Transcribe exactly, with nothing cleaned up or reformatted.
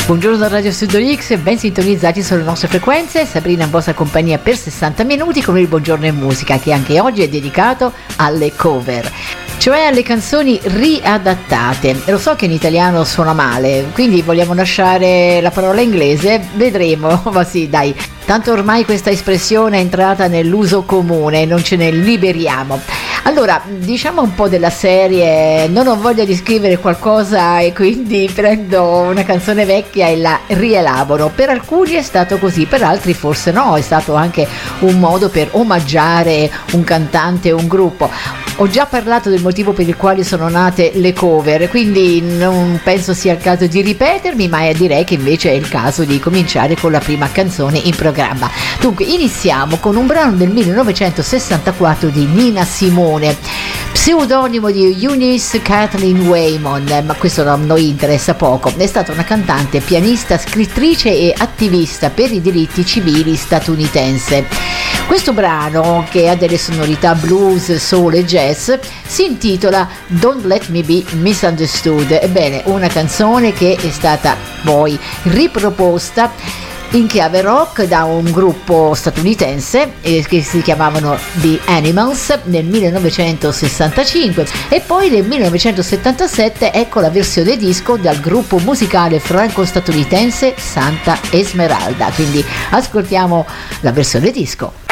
Buongiorno da Radio Studio X, ben sintonizzati sulle nostre frequenze. Sabrina in vostra compagnia per sessanta minuti con il Buongiorno in Musica, che anche oggi è dedicato alle cover, cioè alle canzoni riadattate. Lo so che in italiano suona male, quindi vogliamo lasciare la parola inglese, vedremo, ma sì, dai, tanto ormai questa espressione è entrata nell'uso comune, non ce ne liberiamo. Allora, diciamo un po' della serie, non ho voglia di scrivere qualcosa e quindi prendo una canzone vecchia e la rielaboro. Per alcuni è stato così, per altri forse no, è stato anche un modo per omaggiare un cantante o un gruppo. Ho già parlato del motivo per il quale sono nate le cover, quindi non penso sia il caso di ripetermi, ma direi che invece è il caso di cominciare con la prima canzone in programma. Dunque, iniziamo con un brano del millenovecentosessantaquattro di Nina Simone, pseudonimo di Eunice Kathleen Waymon, ma questo a noi interessa poco. È stata una cantante, pianista, scrittrice e attivista per i diritti civili statunitense. Questo brano, che ha delle sonorità blues, soul e jazz, si intitola Don't Let Me Be Misunderstood. Ebbene, una canzone che è stata poi riproposta in chiave rock da un gruppo statunitense eh, che si chiamavano The Animals nel millenovecentosessantacinque, e poi nel millenovecentosettantasette ecco la versione disco dal gruppo musicale franco-statunitense Santa Esmeralda. Quindi ascoltiamo la versione disco.